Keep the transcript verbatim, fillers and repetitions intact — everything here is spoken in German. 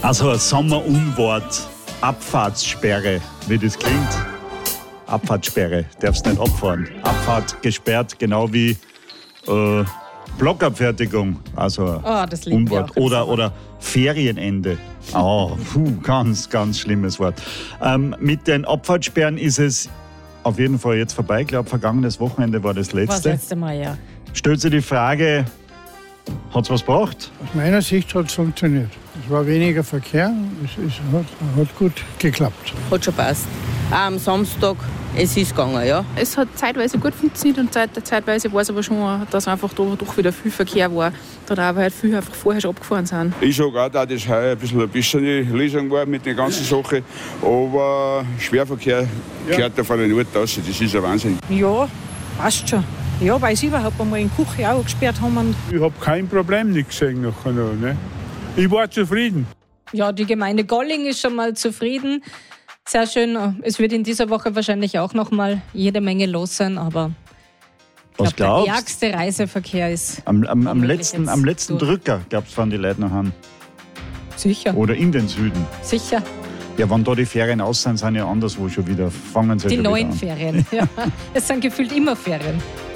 Also ein Sommerunwort, Abfahrtssperre, wie das klingt. Abfahrtssperre, darfst nicht abfahren. Abfahrt gesperrt, genau wie äh, Blockabfertigung, also oh, das liegt mir auch oder, oder Ferienende. Oh, puh, ganz, ganz schlimmes Wort. Ähm, mit den Abfahrtssperren ist es auf jeden Fall jetzt vorbei. Ich glaube, vergangenes Wochenende war das letzte. War das letzte Mal, ja. Stellt sich die Frage, hat es was gebracht? Aus meiner Sicht hat es funktioniert. Es war weniger Verkehr, es, es hat, hat gut geklappt. Hat schon passt. Auch am Samstag, es ist gegangen, ja. Es hat zeitweise gut funktioniert und zeit, zeitweise war es aber schon, dass einfach da doch wieder viel Verkehr war. Da da halt viel einfach vorher schon abgefahren sind. Ich sage auch, dass das heuer ein bisschen eine bessere Lösung war mit der ganzen Sache. Aber Schwerverkehr ja. gehört da von den Ort raus. Das ist ein Wahnsinn. Ja, passt schon. Ja, weil sie überhaupt einmal in die Küche auch gesperrt haben. Ich habe kein Problem nicht gesehen nachher noch, ne? Ich war zufrieden. Ja, die Gemeinde Golling ist schon mal zufrieden. Sehr schön. Es wird in dieser Woche wahrscheinlich auch noch mal jede Menge los sein, aber ich glaube, der ärgste Reiseverkehr ist am, am, am letzten, am letzten Drücker, glaubst du, fahren die Leute noch an? Sicher. Oder in den Süden? Sicher. Ja, wenn da die Ferien aus sind, sind ja anderswo schon wieder, fangen sie die schon neuen wieder an. Ferien, ja. Es sind gefühlt immer Ferien.